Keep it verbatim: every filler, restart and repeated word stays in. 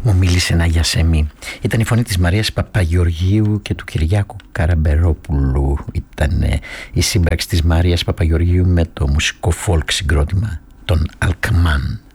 Μου μίλησε ένα γιασεμί. Ήταν η φωνή της Μαρίας Παπαγεωργίου και του Κυριάκου Καραμπερόπουλου. Ήταν η σύμπραξη της Μαρίας Παπαγεωργίου με το μουσικό folk συγκρότημα των Αλκμάν.